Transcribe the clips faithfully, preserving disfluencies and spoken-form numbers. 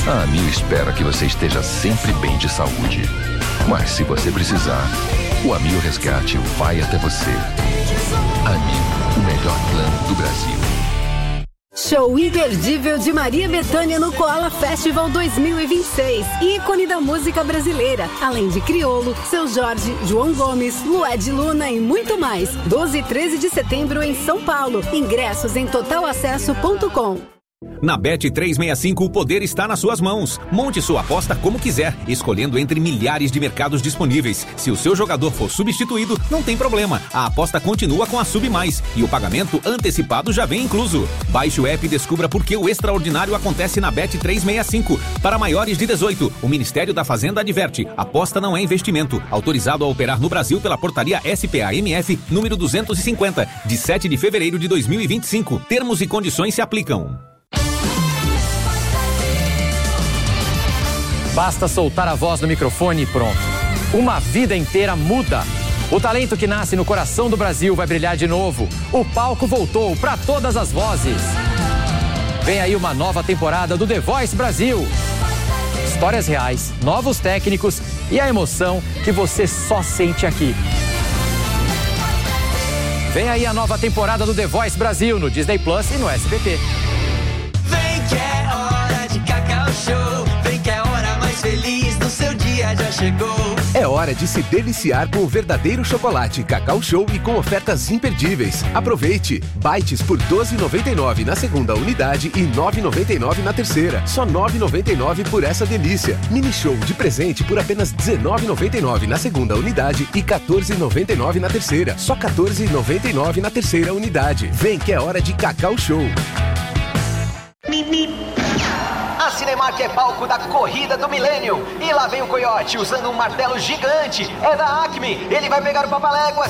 A Amil espera que você esteja sempre bem de saúde. Mas se você precisar, o Amil Resgate vai até você. Amil, o melhor plano do Brasil. Show imperdível de Maria Bethânia no Koala Festival dois mil e vinte e seis. Ícone da música brasileira. Além de Criolo, Seu Jorge, João Gomes, Lued Luna e muito mais. doze e treze de setembro em São Paulo. Ingressos em total acesso ponto com. Na Bet trezentos e sessenta e cinco, o poder está nas suas mãos. Monte sua aposta como quiser, escolhendo entre milhares de mercados disponíveis. Se o seu jogador for substituído, não tem problema. A aposta continua com a Sub Mais e o pagamento antecipado já vem incluso. Baixe o app e descubra por que o extraordinário acontece na Bet trezentos e sessenta e cinco. Para maiores de dezoito, o Ministério da Fazenda adverte: aposta não é investimento. Autorizado a operar no Brasil pela portaria S P A M F número duzentos e cinquenta, de sete de fevereiro de dois mil e vinte e cinco. Termos e condições se aplicam. Basta soltar a voz no microfone e pronto. Uma vida inteira muda. O talento que nasce no coração do Brasil vai brilhar de novo. O palco voltou para todas as vozes. Vem aí uma nova temporada do The Voice Brasil. Histórias reais, novos técnicos e a emoção que você só sente aqui. Vem aí a nova temporada do The Voice Brasil no Disney Plus e no S B T. Vem que é hora de Cacau Show. Vem que é hora mais feliz do seu dia já chegou. É hora de se deliciar com o verdadeiro chocolate Cacau Show e com ofertas imperdíveis. Aproveite! Bites por doze reais e noventa e nove centavos na segunda unidade e nove reais e noventa e nove centavos na terceira. Só nove reais e noventa e nove centavos por essa delícia. Mini Show de presente por apenas dezenove reais e noventa e nove centavos na segunda unidade e quatorze reais e noventa e nove centavos na terceira. Só quatorze reais e noventa e nove centavos na terceira unidade. Vem que é hora de Cacau Show. A Cinemark é palco da corrida do milênio. E lá vem o Coyote usando um martelo gigante. É da Acme. Ele vai pegar o Papaléguas.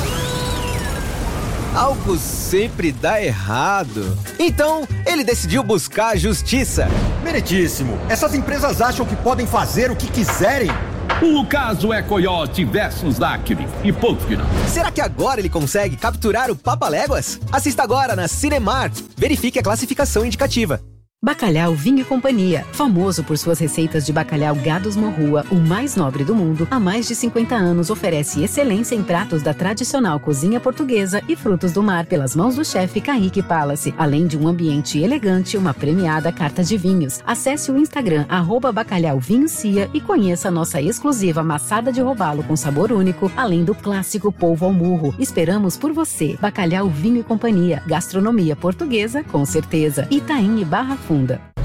Algo sempre dá errado. Então, ele decidiu buscar a justiça. Meritíssimo. Essas empresas acham que podem fazer o que quiserem. O caso é Coyote versus Acme e ponto final. Será que agora ele consegue capturar o Papaléguas? Assista agora na Cinemark. Verifique a classificação indicativa. Bacalhau Vinho e Companhia, famoso por suas receitas de bacalhau Gados Morrua, o mais nobre do mundo, há mais de cinquenta anos oferece excelência em pratos da tradicional cozinha portuguesa e frutos do mar pelas mãos do chefe Kaique Palace, além de um ambiente elegante e uma premiada carta de vinhos. Acesse o Instagram arroba Bacalhau Vinho Cia e conheça a nossa exclusiva maçada de robalo com sabor único, além do clássico polvo ao murro. Esperamos por você. Bacalhau Vinho e Companhia, gastronomia portuguesa com certeza. Itaim e Barra Funda.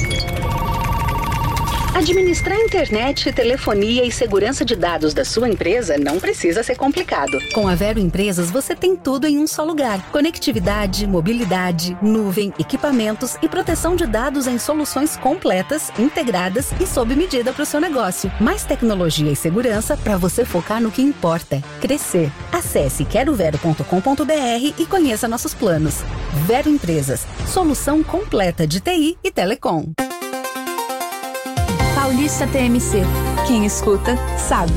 Administrar internet, telefonia e segurança de dados da sua empresa não precisa ser complicado. Com a Vero Empresas, você tem tudo em um só lugar. Conectividade, mobilidade, nuvem, equipamentos e proteção de dados em soluções completas, integradas e sob medida para o seu negócio. Mais tecnologia e segurança para você focar no que importa: crescer. Acesse quero vero ponto com ponto br e conheça nossos planos. Vero Empresas, solução completa de T I e telecom. Paulista T M C. Quem escuta, sabe.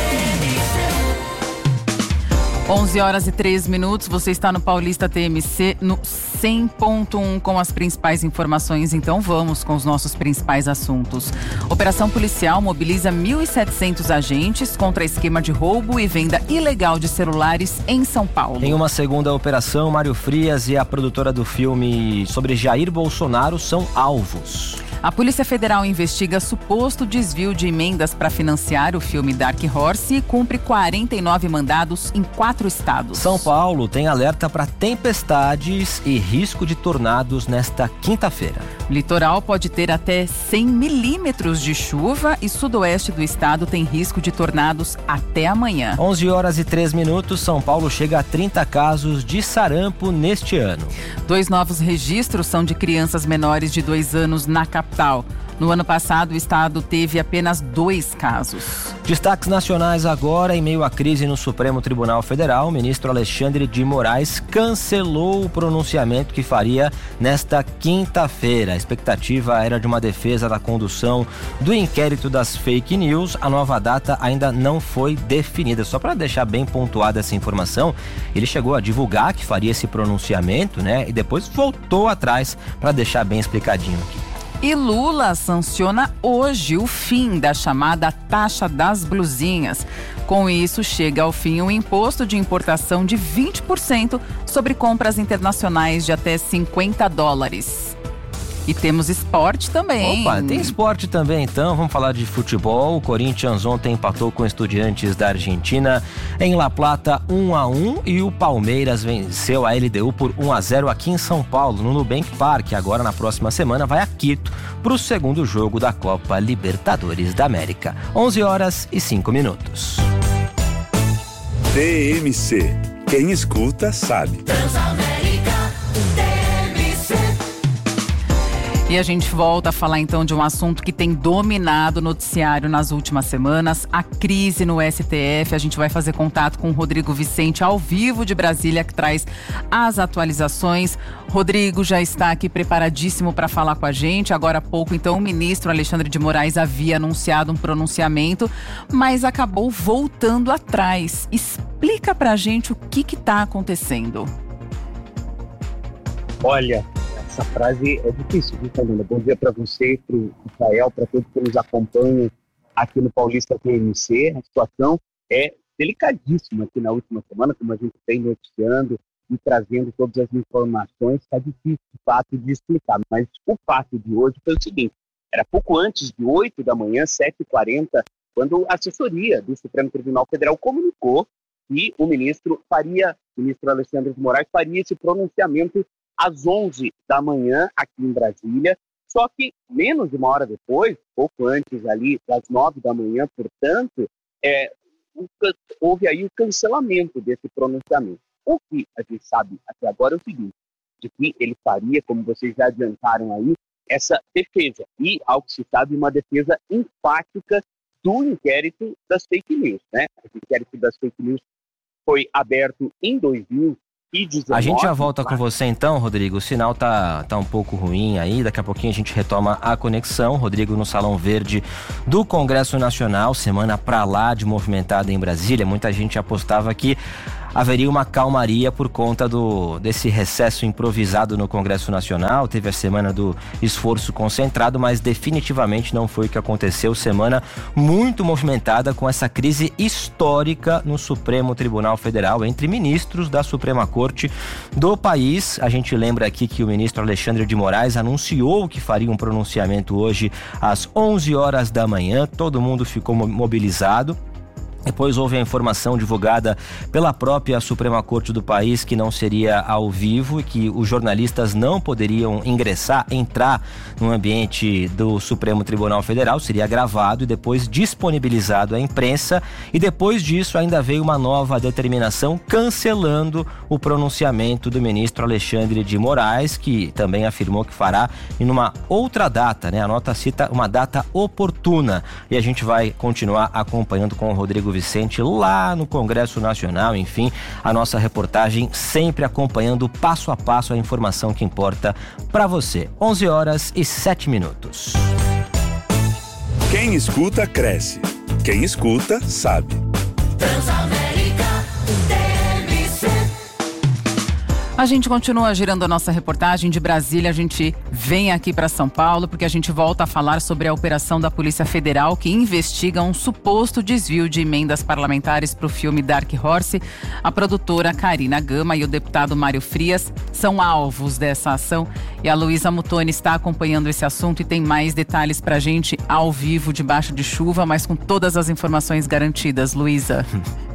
onze horas e três minutos, você está no Paulista T M C, no cem ponto um, com as principais informações. Então vamos com os nossos principais assuntos. Operação policial mobiliza mil e setecentos agentes contra esquema de roubo e venda ilegal de celulares em São Paulo. Em uma segunda operação, Mário Frias e a produtora do filme sobre Jair Bolsonaro são alvos. A Polícia Federal investiga suposto desvio de emendas para financiar o filme Dark Horse e cumpre quarenta e nove mandados em quatro estados. São Paulo tem alerta para tempestades e risco de tornados nesta quinta-feira. O litoral pode ter até cem milímetros de chuva e sudoeste do estado tem risco de tornados até amanhã. onze horas e três minutos, São Paulo chega a trinta casos de sarampo neste ano. Dois novos registros são de crianças menores de dois anos na capital. No ano passado, o estado teve apenas dois casos. Destaques nacionais agora. Em meio à crise no Supremo Tribunal Federal, o ministro Alexandre de Moraes cancelou o pronunciamento que faria nesta quinta-feira. A expectativa era de uma defesa da condução do inquérito das fake news. A nova data ainda não foi definida. Só para deixar bem pontuada essa informação, ele chegou a divulgar que faria esse pronunciamento, né? E depois voltou atrás para deixar bem explicadinho aqui. E Lula sanciona hoje o fim da chamada taxa das blusinhas. Com isso, chega ao fim o imposto de importação de vinte por cento sobre compras internacionais de até cinquenta dólares. E temos esporte também. Opa, tem esporte também então, vamos falar de futebol. O Corinthians ontem empatou com Estudiantes da Argentina em La Plata um a um e o Palmeiras venceu a L D U por um a zero aqui em São Paulo, no Nubank Park. Agora na próxima semana vai a Quito para o segundo jogo da Copa Libertadores da América. onze horas e cinco minutos. T M C. Quem escuta sabe. E a gente volta a falar então de um assunto que tem dominado o noticiário nas últimas semanas, a crise no S T F. A gente vai fazer contato com o Rodrigo Vicente ao vivo de Brasília, que traz as atualizações. Rodrigo já está aqui preparadíssimo para falar com a gente. Agora há pouco, então, o ministro Alexandre de Moraes havia anunciado um pronunciamento, mas acabou voltando atrás. Explica para a gente o que está acontecendo. Olha, essa frase é difícil, viu, Fernanda? Bom dia para você, para o Israel, para todos que nos acompanham aqui no Paulista T M C. A situação é delicadíssima aqui na última semana, como a gente vem noticiando e trazendo todas as informações. Está difícil, de fato, de explicar. Mas o fato de hoje foi o seguinte: era pouco antes de oito da manhã, sete e quarenta, quando a assessoria do Supremo Tribunal Federal comunicou que o ministro faria, o ministro Alexandre de Moraes faria esse pronunciamento às onze da manhã aqui em Brasília, só que menos de uma hora depois, pouco antes ali das nove da manhã, portanto, é, houve aí o cancelamento desse pronunciamento. O que a gente sabe até agora é o seguinte, de que ele faria, como vocês já adiantaram aí, essa defesa, e, ao que se sabe, uma defesa enfática do inquérito das fake news, né? O inquérito das fake news foi aberto em dois mil e dezenove. A gente já volta com você então, Rodrigo. O sinal tá, tá um pouco ruim aí. Daqui a pouquinho a gente retoma a conexão. Rodrigo no Salão Verde do Congresso Nacional. Semana pra lá de movimentada em Brasília. Muita gente apostava que haveria uma calmaria por conta do, desse recesso improvisado no Congresso Nacional. Teve a semana do esforço concentrado, mas definitivamente não foi o que aconteceu. Semana muito movimentada com essa crise histórica no Supremo Tribunal Federal entre ministros da Suprema Corte do país. A gente lembra aqui que o ministro Alexandre de Moraes anunciou que faria um pronunciamento hoje às onze horas da manhã. Todo mundo ficou mobilizado. Depois houve a informação divulgada pela própria Suprema Corte do país que não seria ao vivo e que os jornalistas não poderiam ingressar, entrar no ambiente do Supremo Tribunal Federal, seria gravado e depois disponibilizado à imprensa. E depois disso ainda veio uma nova determinação cancelando o pronunciamento do ministro Alexandre de Moraes, que também afirmou que fará em uma outra data, né? A nota cita uma data oportuna. E a gente vai continuar acompanhando com o Rodrigo Vicente lá no Congresso Nacional. Enfim, a nossa reportagem sempre acompanhando passo a passo a informação que importa para você. onze horas e sete minutos. Quem escuta, cresce. Quem escuta, sabe. A gente continua girando a nossa reportagem de Brasília. A gente vem aqui para São Paulo porque a gente volta a falar sobre a operação da Polícia Federal que investiga um suposto desvio de emendas parlamentares para o filme Dark Horse. A produtora Karina Gama e o deputado Mário Frias são alvos dessa ação. E a Luísa Mutoni está acompanhando esse assunto e tem mais detalhes para a gente ao vivo, debaixo de chuva, mas com todas as informações garantidas. Luísa.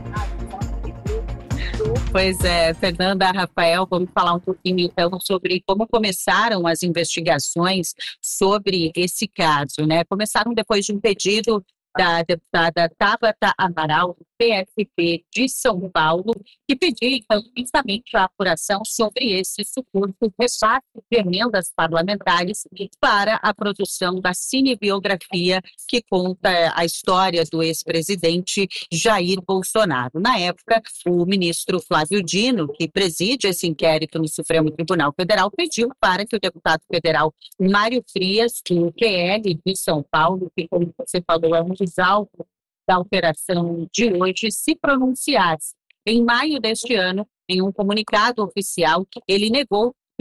Pois é, Fernanda, Rafael, vamos falar um pouquinho então sobre como começaram as investigações sobre esse caso, né? Começaram depois de um pedido da deputada Tabata Amaral, do P F P de São Paulo, que pediu então justamente a apuração sobre esse suposto repasse de emendas parlamentares para a produção da cinebiografia que conta a história do ex-presidente Jair Bolsonaro. Na época, o ministro Flávio Dino, que preside esse inquérito no Supremo Tribunal Federal, pediu para que o deputado federal Mário Frias, do P L de São Paulo, que, como você falou, é um dos alvos da operação de hoje, se pronunciasse. Em maio deste ano, em um comunicado oficial, ele negou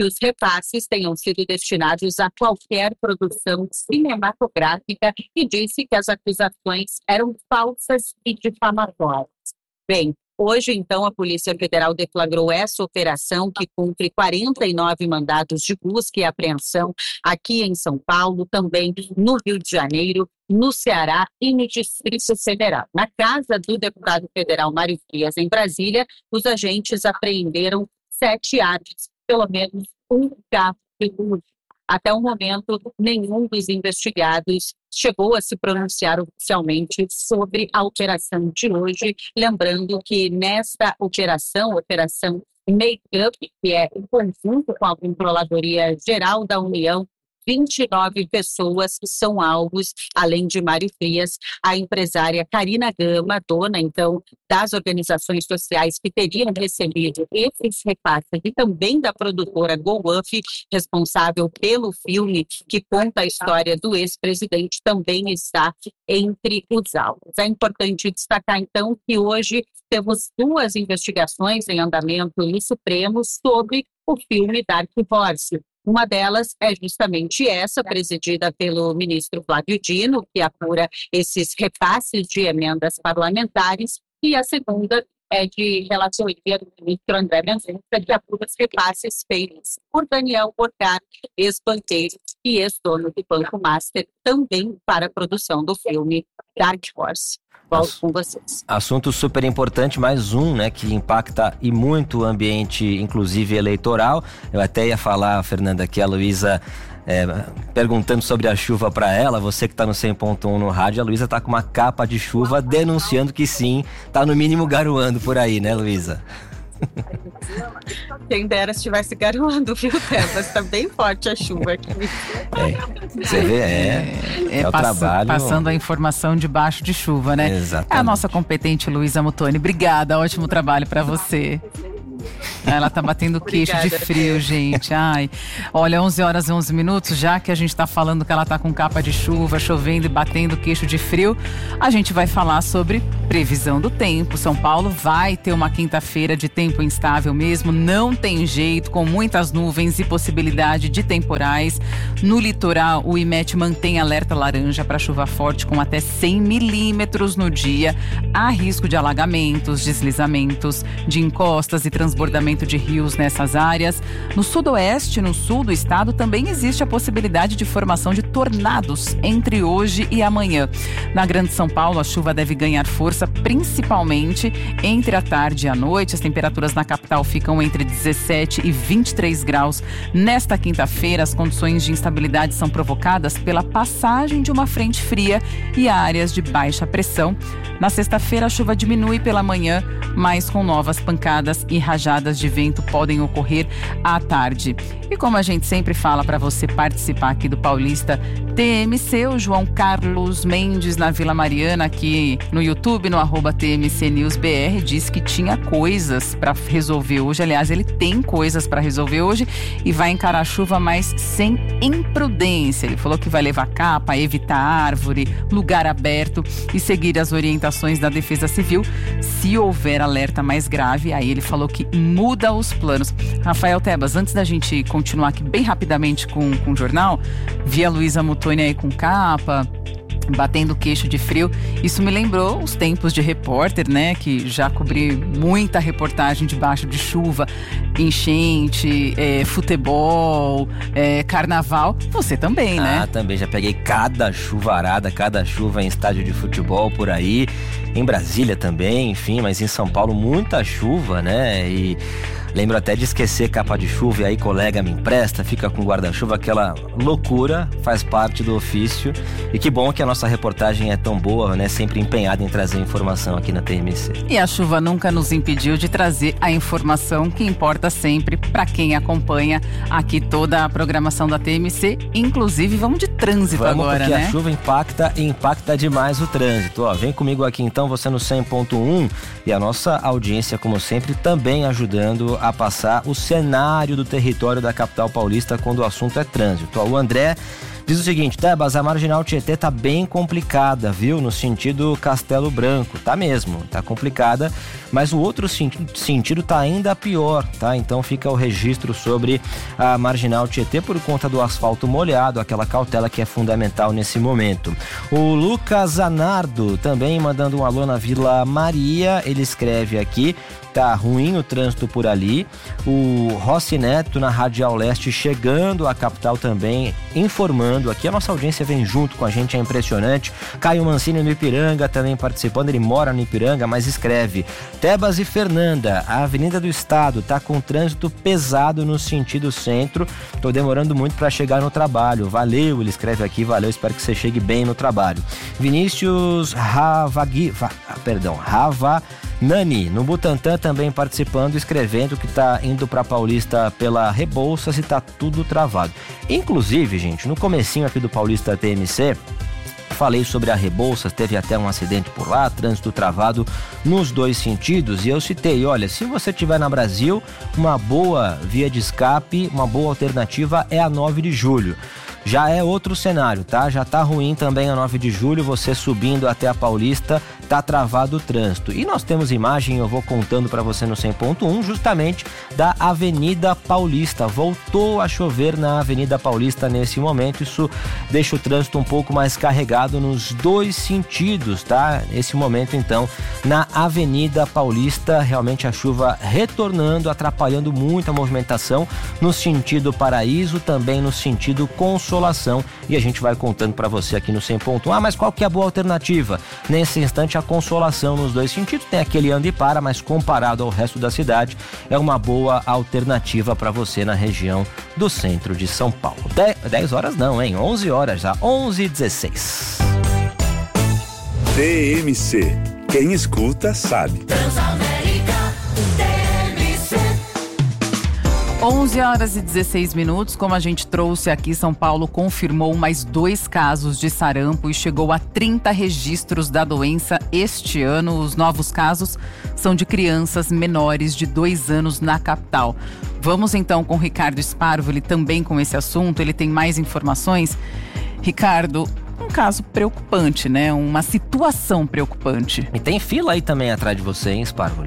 que os repasses tenham sido destinados a qualquer produção cinematográfica e disse que as acusações eram falsas e difamatórias. Bem, hoje, então, a Polícia Federal deflagrou essa operação que cumpre quarenta e nove mandados de busca e apreensão aqui em São Paulo, também no Rio de Janeiro, no Ceará e no Distrito Federal. Na casa do deputado federal Mário Frias, em Brasília, os agentes apreenderam sete armas, pelo menos um carro de luxo. Até o momento, nenhum dos investigados chegou a se pronunciar oficialmente sobre a operação de hoje. Lembrando que nesta operação, Operação Make-up, que é em conjunto com a Controladoria Geral da União, vinte e nove pessoas são alvos, além de Mário Frias, a empresária Karina Gama, dona, então, das organizações sociais que teriam recebido esses repasses, e também da produtora GoUp, responsável pelo filme que conta a história do ex-presidente, também está entre os alvos. É importante destacar, então, que hoje temos duas investigações em andamento no Supremo sobre o filme Dark Horse. Uma delas é justamente essa, presidida pelo ministro Flávio Dino, que apura esses repasses de emendas parlamentares, e a segunda é de relatoria do ministro André Mendonça, que apura os repasses feitos por Daniel Porcar, ex-banqueiro e ex-dono do Banco Master, também para a produção do filme Dark Horse. Volto com vocês. Assunto super importante, mais um, né, que impacta e muito o ambiente, inclusive eleitoral. Eu até ia falar, Fernanda, que a Luísa, é, perguntando sobre a chuva para ela, você que está no cem ponto um no rádio, a Luísa está com uma capa de chuva denunciando que sim, está no mínimo garoando por aí, né, Luísa? Quem dera estivesse garoando, viu, Tessa? Está bem forte a chuva aqui. É, você vê, é, é, é o pass- trabalho. Passando a informação debaixo de chuva, né? Exatamente. É a nossa competente Luísa Mutoni. Obrigada, ótimo trabalho para você. Ela tá batendo queixo de frio, gente. Ai, olha, onze horas e onze minutos, já que a gente tá falando que ela tá com capa de chuva, chovendo e batendo queixo de frio, a gente vai falar sobre previsão do tempo. São Paulo vai ter uma quinta-feira de tempo instável mesmo, não tem jeito, com muitas nuvens e possibilidade de temporais. No litoral, o I M E T mantém alerta laranja para chuva forte com até cem milímetros no dia. Há risco de alagamentos, deslizamentos, de encostas e transbordamento de rios nessas áreas. No sudoeste, no sul do estado, também existe a possibilidade de formação de tornados entre hoje e amanhã. Na Grande São Paulo, a chuva deve ganhar força principalmente entre a tarde e a noite. As temperaturas na capital ficam entre dezessete e vinte e três graus. Nesta quinta-feira, as condições de instabilidade são provocadas pela passagem de uma frente fria e áreas de baixa pressão. Na sexta-feira, a chuva diminui pela manhã, mas com novas pancadas e rajadas de vento podem ocorrer à tarde. E como a gente sempre fala para você participar aqui do Paulista T M C, o João Carlos Mendes na Vila Mariana, aqui no YouTube, no arroba T M C News B R, disse que tinha coisas para resolver hoje. Aliás, ele tem coisas para resolver hoje e vai encarar a chuva, mas sem imprudência. Ele falou que vai levar capa, evitar árvore, lugar aberto e seguir as orientações da Defesa Civil. Se houver alerta mais grave, aí ele falou que muda os planos. Rafael Tebas, antes da gente continuar aqui bem rapidamente com, com o jornal, vi a Luísa Mutoni aí com capa, batendo queixo de frio. Isso me lembrou os tempos de repórter, né? Que já cobri muita reportagem debaixo de chuva, enchente, é, futebol, é, carnaval. Você também, né? Ah, também. Já peguei cada chuvarada, cada chuva em estádio de futebol por aí. Em Brasília também, enfim, mas em São Paulo muita chuva, né? E lembro até de esquecer capa de chuva e aí colega me empresta, fica com guarda-chuva, aquela loucura, faz parte do ofício. E que bom que a nossa reportagem é tão boa, né? Sempre empenhada em trazer informação aqui na T M C. E a chuva nunca nos impediu de trazer a informação que importa sempre para quem acompanha aqui toda a programação da T M C. Inclusive, vamos de trânsito vamos, agora, porque né? A chuva impacta e impacta demais o trânsito. Ó, vem comigo aqui então, você no cem ponto um, e a nossa audiência, como sempre, também ajudando a passar o cenário do território da capital paulista quando o assunto é trânsito. Ó, o André Diz o seguinte, Tebas, a Marginal Tietê tá bem complicada, viu? No sentido Castelo Branco. Tá mesmo, tá complicada, mas o outro sentido, sentido tá ainda pior, tá? Então fica o registro sobre a Marginal Tietê por conta do asfalto molhado, aquela cautela que é fundamental nesse momento. O Lucas Zanardo também mandando um alô na Vila Maria, ele escreve aqui, tá ruim o trânsito por ali. O Rossi Neto na Radial Leste chegando à capital também, informando aqui, a nossa audiência vem junto com a gente, é impressionante. Caio Mancini no Ipiranga também participando, ele mora no Ipiranga, mas escreve, Tebas e Fernanda, a Avenida do Estado tá com trânsito pesado no sentido centro, tô demorando muito para chegar no trabalho, valeu, ele escreve aqui, valeu, espero que você chegue bem no trabalho. Vinícius Ravagui, perdão, Rava Nani, no Butantã também participando, escrevendo que tá indo pra Paulista pela Rebouças e tá tudo travado. Inclusive, gente, no comecinho aqui do Paulista T M C, falei sobre a Rebouças, teve até um acidente por lá, trânsito travado nos dois sentidos, e eu citei, olha, se você estiver na Brasil, uma boa via de escape, uma boa alternativa é a nove de julho. Já é outro cenário, tá? Já tá ruim também a nove de julho, você subindo até a Paulista, tá travado o trânsito. E nós temos imagem, eu vou contando para você no cem ponto um, justamente da Avenida Paulista. Voltou a chover na Avenida Paulista nesse momento, isso deixa o trânsito um pouco mais carregado nos dois sentidos, tá? Nesse momento, então, na Avenida Paulista, realmente a chuva retornando, atrapalhando muito a movimentação no sentido Paraíso, também no sentido Consolação. E a gente vai contando para você aqui no cem ponto um. Ah, mas qual que é a boa alternativa? Nesse instante, a Consolação nos dois sentidos. Tem aquele anda e para, mas comparado ao resto da cidade, é uma boa alternativa para você na região do centro de São Paulo. dez horas não, hein? onze horas já. onze e dezesseis. T M C. Quem escuta, sabe. onze horas e dezesseis minutos, como a gente trouxe aqui, São Paulo confirmou mais dois casos de sarampo e chegou a trinta registros da doença este ano. Os novos casos são de crianças menores de dois anos na capital. Vamos então com o Ricardo Sparvo, ele também com esse assunto, ele tem mais informações. Ricardo, um caso preocupante, né? Uma situação preocupante. E tem fila aí também atrás de você, hein, Sparvo?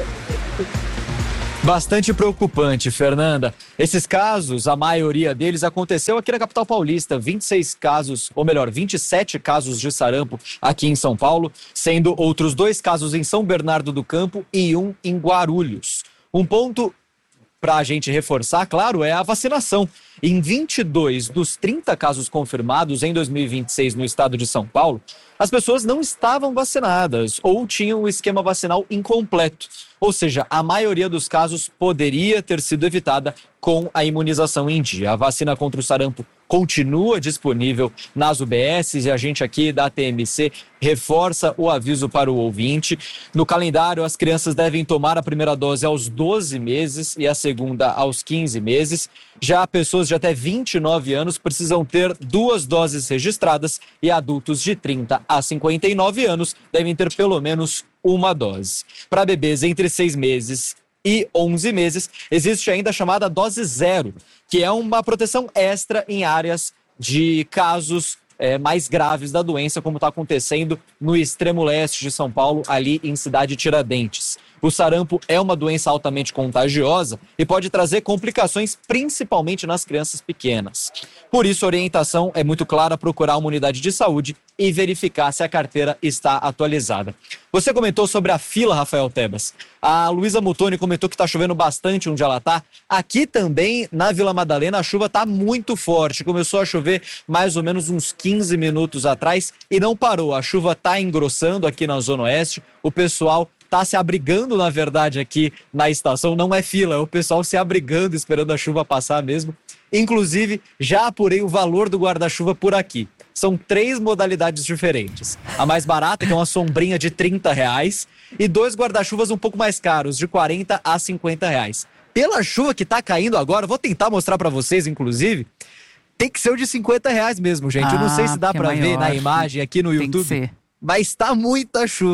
Bastante preocupante, Fernanda. Esses casos, a maioria deles aconteceu aqui na capital paulista. vinte e seis casos, ou melhor, vinte e sete casos de sarampo aqui em São Paulo, sendo outros dois casos em São Bernardo do Campo e um em Guarulhos. Um ponto para a gente reforçar, claro, é a vacinação. Em vinte e dois dos trinta casos confirmados em dois mil e vinte e seis no estado de São Paulo, as pessoas não estavam vacinadas ou tinham o esquema vacinal incompleto. Ou seja, a maioria dos casos poderia ter sido evitada com a imunização em dia. A vacina contra o sarampo continua disponível nas U B Ss e a gente aqui da T M C reforça o aviso para o ouvinte. No calendário, as crianças devem tomar a primeira dose aos doze meses e a segunda aos quinze meses. Já pessoas de até vinte e nove anos precisam ter duas doses registradas e adultos de trinta a cinquenta e nove anos devem ter pelo menos uma dose. Para bebês entre seis meses e onze meses, existe ainda a chamada dose zero, que é uma proteção extra em áreas de casos é, mais graves da doença, como está acontecendo no extremo leste de São Paulo, ali em Cidade Tiradentes. O sarampo é uma doença altamente contagiosa e pode trazer complicações, principalmente nas crianças pequenas. Por isso, a orientação é muito clara: procurar uma unidade de saúde e verificar se a carteira está atualizada. Você comentou sobre a fila, Rafael Tebas. A Luísa Mutoni comentou que está chovendo bastante onde ela está. Aqui também, na Vila Madalena, a chuva está muito forte. Começou a chover mais ou menos uns quinze minutos atrás e não parou. A chuva está engrossando aqui na Zona Oeste. O pessoal está se abrigando, na verdade, aqui na estação. Não é fila, é o pessoal se abrigando, esperando a chuva passar mesmo. Inclusive, já apurei o valor do guarda-chuva por aqui. São três modalidades diferentes. A mais barata, que é uma sombrinha de trinta reais, e dois guarda-chuvas um pouco mais caros, de quarenta a cinquenta reais. Pela chuva que tá caindo agora, vou tentar mostrar para vocês, inclusive, tem que ser o de cinquenta reais mesmo, gente. Ah, eu não sei se dá para ver na imagem aqui no YouTube, mas tá muita chuva.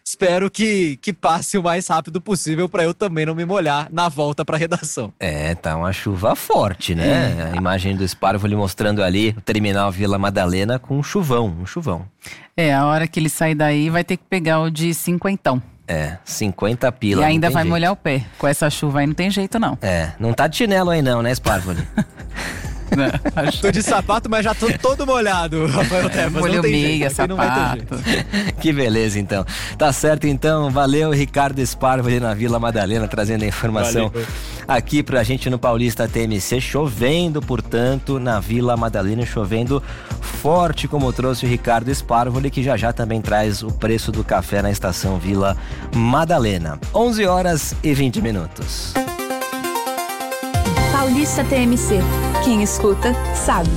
espero que, que passe o mais rápido possível para eu também não me molhar na volta para a redação. É, tá uma chuva forte, né? É. A imagem do Sparvoli mostrando ali o terminal Vila Madalena com um chuvão, um chuvão. É, a hora que ele sair daí vai ter que pegar o de cinquentão. É, cinquenta pila. E ainda vai jeito. molhar o pé. Com essa chuva aí não tem jeito, não. É, não tá de chinelo aí não, né, Sparvoli? Não, tô de sapato, mas já tô todo molhado, Rafael Tebas. Molhou meia, sapato. Que beleza, então. Tá certo, então. Valeu, Ricardo Sparvoli na Vila Madalena, trazendo a informação Valeu. aqui pra gente no Paulista T M C. Chovendo, portanto, na Vila Madalena, chovendo forte, como trouxe o Ricardo Sparvoli, que já já também traz o preço do café na estação Vila Madalena. onze horas e vinte minutos. Paulista T M C. Quem escuta, sabe.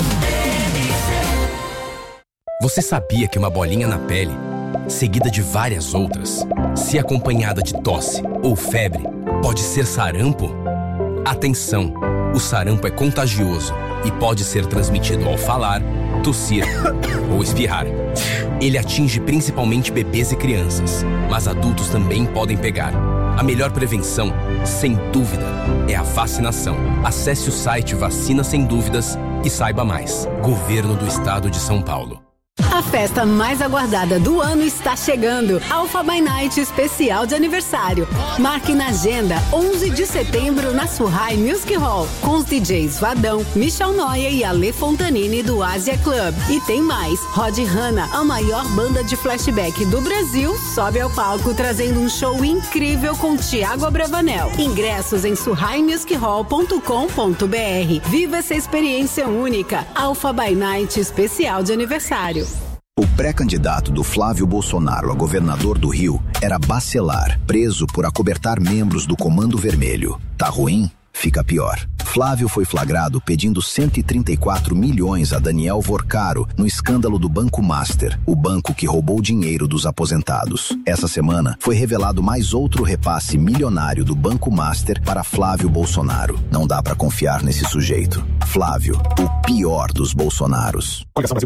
Você sabia que uma bolinha na pele, seguida de várias outras, se acompanhada de tosse ou febre, pode ser sarampo? Atenção! O sarampo é contagioso e pode ser transmitido ao falar, tossir ou espirrar. Ele atinge principalmente bebês e crianças, mas adultos também podem pegar. A melhor prevenção, sem dúvida, é a vacinação. Acesse o site Vacina Sem Dúvidas e saiba mais. Governo do Estado de São Paulo. A festa mais aguardada do ano está chegando. Alpha by Night especial de aniversário. Marque na agenda onze de setembro na Surrai Music Hall, com os D Js Vadão, Michel Noia e Ale Fontanini do Asia Club. E tem mais, Rod Hanna, a maior banda de flashback do Brasil, sobe ao palco trazendo um show incrível com Thiago Abravanel. Ingressos em surrai music hall ponto com ponto b r. Viva essa experiência única. Alpha by Night especial de aniversário. O pré-candidato do Flávio Bolsonaro a governador do Rio era Bacelar, preso por acobertar membros do Comando Vermelho. Tá ruim? Fica pior. Flávio foi flagrado pedindo cento e trinta e quatro milhões a Daniel Vorcaro no escândalo do Banco Master, o banco que roubou dinheiro dos aposentados. Essa semana foi revelado mais outro repasse milionário do Banco Master para Flávio Bolsonaro. Não dá pra confiar nesse sujeito. Flávio, o pior dos Bolsonaros.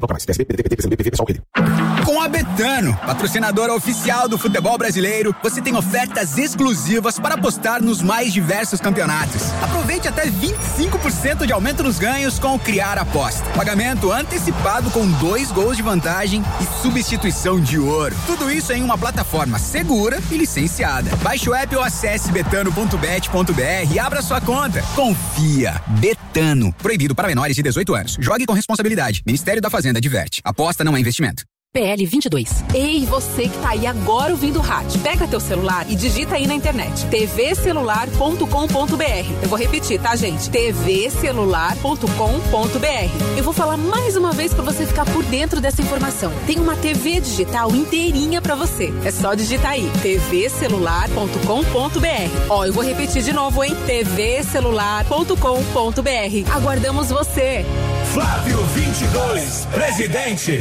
Com a Betano, patrocinadora oficial do futebol brasileiro, você tem ofertas exclusivas para apostar nos mais diversos campeonatos. Aproveite até vinte e cinco por cento de aumento nos ganhos com o Criar Aposta. Pagamento antecipado com dois gols de vantagem e substituição de ouro. Tudo isso em uma plataforma segura e licenciada. Baixe o app ou acesse betano ponto bet ponto b r e abra sua conta. Confia. Betano. Proibido para menores de dezoito anos. Jogue com responsabilidade. Ministério da Fazenda adverte. Aposta não é investimento. P L vinte e dois. Ei, você que tá aí agora ouvindo o rádio. Pega teu celular e digita aí na internet. t v celular ponto com ponto b r. Eu vou repetir, tá, gente? t v celular ponto com ponto b r. Eu vou falar mais uma vez pra você ficar por dentro dessa informação. Tem uma T V digital inteirinha pra você. É só digitar aí. t v celular ponto com ponto b r. Ó, eu vou repetir de novo, hein? t v celular ponto com ponto b r. Aguardamos você. Flávio vinte e dois, presidente.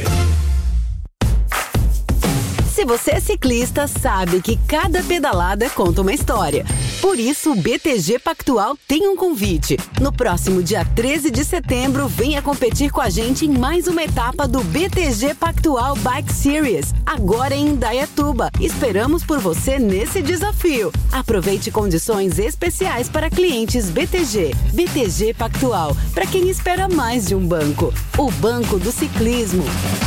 Se você é ciclista, sabe que cada pedalada conta uma história. Por isso, o B T G Pactual tem um convite. No próximo dia treze de setembro, venha competir com a gente em mais uma etapa do B T G Pactual Bike Series, agora em Indaiatuba. Esperamos por você nesse desafio. Aproveite condições especiais para clientes B T G. B T G Pactual, para quem espera mais de um banco. O banco do ciclismo.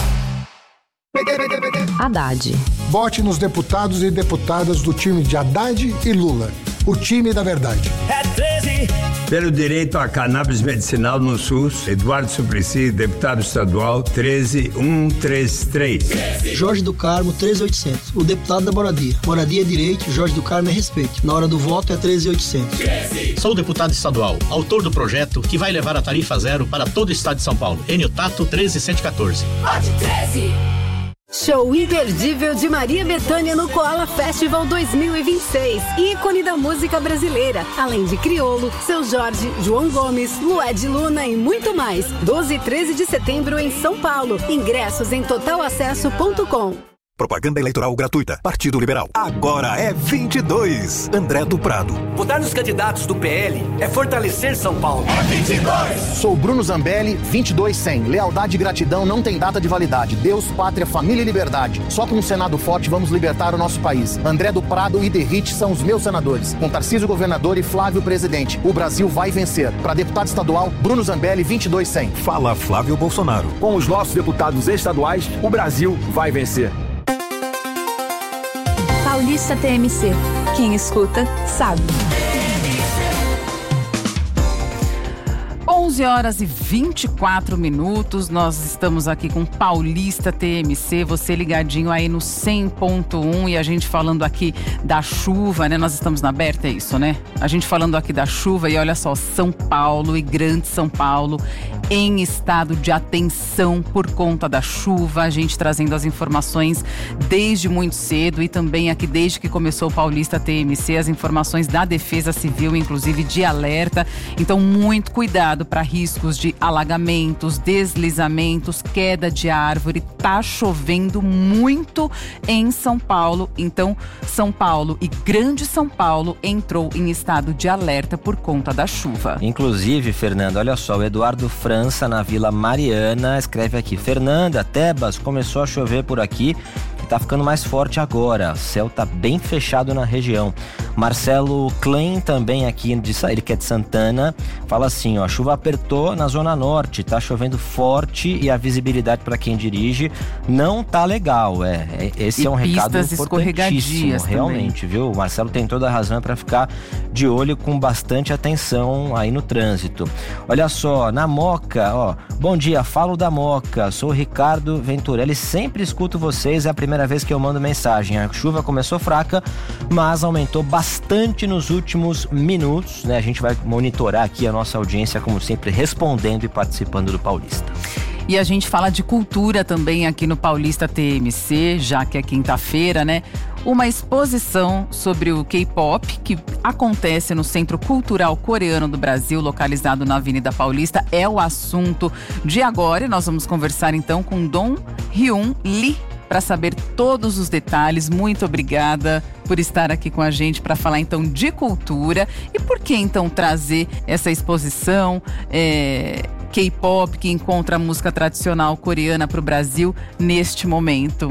Haddad. Vote nos deputados e deputadas do time de Haddad e Lula. O time da verdade. É treze. Pelo direito à cannabis medicinal no SUS, Eduardo Suplicy, deputado estadual, treze mil cento e trinta e três. Jorge do Carmo, treze mil e oitocentos. O deputado da moradia. Moradia é direito, Jorge do Carmo é respeito. Na hora do voto é treze mil e oitocentos. Sou o deputado estadual, autor do projeto que vai levar a tarifa zero para todo o estado de São Paulo. Enio Tato, treze mil cento e quatorze. Vote treze. Show imperdível de Maria Bethânia no Koala Festival dois mil e vinte e seis. Ícone da música brasileira. Além de Criolo, Seu Jorge, João Gomes, Lued Luna e muito mais. doze e treze de setembro em São Paulo. Ingressos em total acesso ponto com. Propaganda eleitoral gratuita. Partido Liberal. Agora é vinte e dois. André do Prado. Votar nos candidatos do P L é fortalecer São Paulo. É vinte e dois. Sou Bruno Zambelli, vinte e dois cem. Lealdade e gratidão não tem data de validade. Deus, pátria, família e liberdade. Só com um Senado forte vamos libertar o nosso país. André do Prado e Derrite são os meus senadores. Com Tarcísio governador e Flávio presidente. O Brasil vai vencer. Para deputado estadual, Bruno Zambelli, vinte e dois cem. Fala Flávio Bolsonaro. Com os nossos deputados estaduais, o Brasil vai vencer. Paulista T M C. Quem escuta, sabe. onze horas e vinte e quatro minutos, nós estamos aqui com Paulista T M C, você ligadinho aí no cem ponto um e a gente falando aqui da chuva, né? Nós estamos na aberta, é isso, né? A gente falando aqui da chuva e olha só, São Paulo e Grande São Paulo em estado de atenção por conta da chuva, a gente trazendo as informações desde muito cedo e também aqui desde que começou o Paulista T M C, as informações da Defesa Civil, inclusive de alerta, então muito cuidado para riscos de alagamentos, deslizamentos, queda de árvore. Tá chovendo muito em São Paulo, então São Paulo e Grande São Paulo entrou em estado de alerta por conta da chuva. Inclusive, Fernanda, olha só, o Eduardo França na Vila Mariana escreve aqui: Fernanda, Tebas, começou a chover por aqui e tá ficando mais forte agora, o céu tá bem fechado na região. Marcelo Klein também aqui, de, ele que é de Santana, fala assim, ó, a chuva apertou na zona norte, tá chovendo forte e a visibilidade para quem dirige não tá legal, é, é esse e é um recado importantíssimo, realmente, também. Viu? O Marcelo tem toda a razão para ficar de olho com bastante atenção aí no trânsito. Olha só, na Moca, ó, bom dia, falo da Moca, sou o Ricardo Venturelli, sempre escuto vocês, é a primeira vez que eu mando mensagem, a chuva começou fraca, mas aumentou bastante nos últimos minutos, né? A gente vai monitorar aqui a nossa audiência, como sempre, respondendo e participando do Paulista. E a gente fala de cultura também aqui no Paulista T M C, já que é quinta-feira, né? Uma exposição sobre o K-pop que acontece no Centro Cultural Coreano do Brasil, localizado na Avenida Paulista, é o assunto de agora. E nós vamos conversar então com Dong Hyun Lee para saber todos os detalhes. Muito obrigada por estar aqui com a gente para falar então de cultura. E por que então trazer essa exposição é, K-pop que encontra a música tradicional coreana para o Brasil neste momento?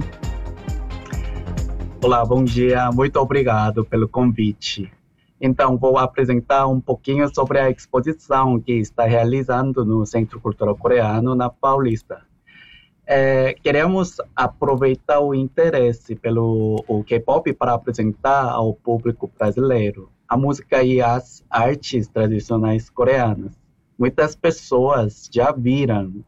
Olá, bom dia. Muito obrigado pelo convite. Então, vou apresentar um pouquinho sobre a exposição que está realizando no Centro Cultural Coreano, na Paulista. É, queremos aproveitar o interesse pelo o K-pop para apresentar ao público brasileiro a música e as artes tradicionais coreanas. Muitas pessoas já viram